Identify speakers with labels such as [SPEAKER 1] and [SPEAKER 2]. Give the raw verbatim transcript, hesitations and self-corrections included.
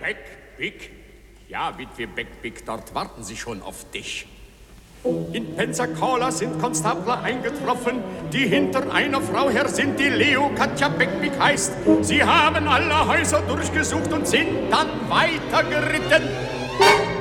[SPEAKER 1] Beckpick? Ja, Witwe Beckpick, dort warten sie schon auf dich. In Pensacola sind Konstabler eingetroffen, die hinter einer Frau her sind, die Leo Katja Beckpick heißt. Sie haben alle Häuser durchgesucht und sind dann weitergeritten.